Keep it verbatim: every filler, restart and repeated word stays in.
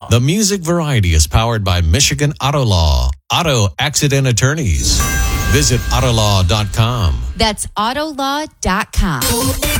The Music Variety is powered by Michigan Auto Law, Auto Accident Attorneys. Visit autolaw dot com. That's autolaw dot com.